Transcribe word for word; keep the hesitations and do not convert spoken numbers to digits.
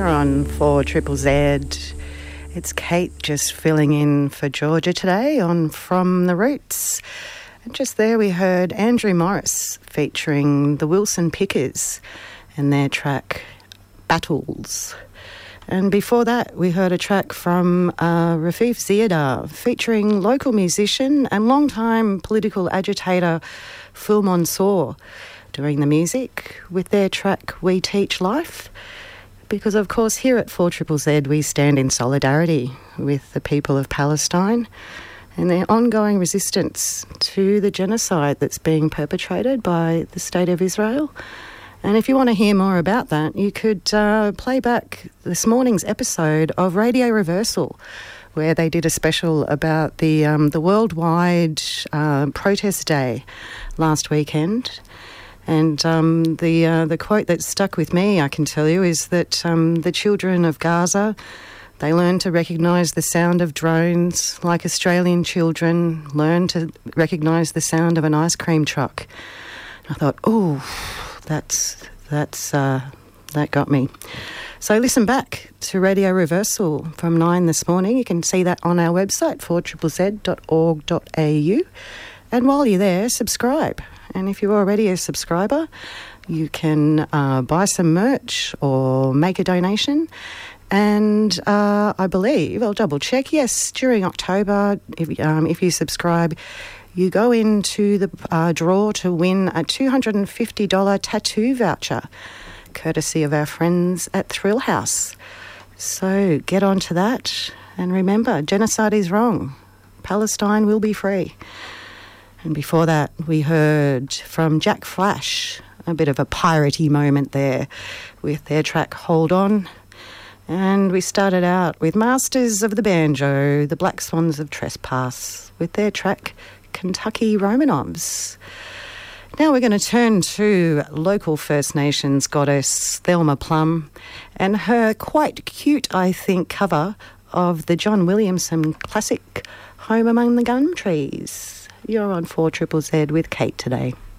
You're on four Triple Z. It's Kate just filling in for Georgia today on From the Roots. And just there we heard Andrew Morris featuring the Wilson Pickers and their track Battles. And before that we heard a track from uh, Rafeef Ziadar featuring local musician and long-time political agitator Phil Mansour doing the music with their track We Teach Life. Because, of course, here at four Triple Z we stand in solidarity with the people of Palestine and their ongoing resistance to the genocide that's being perpetrated by the State of Israel. And if you want to hear more about that, you could uh, play back this morning's episode of Radio Reversal, where they did a special about the, um, the worldwide uh, protest day last weekend. And um, the uh, the quote that stuck with me, I can tell you, is that um, the children of Gaza, they learn to recognise the sound of drones like Australian children learn to recognise the sound of an ice cream truck. I thought, oh, that's that's uh, that got me. So listen back to Radio Reversal from nine this morning. You can see that on our website, four z z dot org dot a u. And while you're there, subscribe. And if you're already a subscriber, you can uh, buy some merch or make a donation. And uh, I believe, I'll double check, yes, during October, if, um, if you subscribe, you go into the uh, draw to win a two hundred fifty dollars tattoo voucher, courtesy of our friends at Thrill House. So get on to that. And remember, genocide is wrong. Palestine will be free. And before that, we heard from Jack Flash, a bit of a piratey moment there with their track Hold On. And we started out with Masters of the Banjo, the Black Swans of Trespass, with their track Kentucky Romanovs. Now we're going to turn to local First Nations goddess Thelma Plum and her quite cute, I think, cover of the John Williamson classic Home Among the Gum Trees. You're on four Triple Z with Kate today.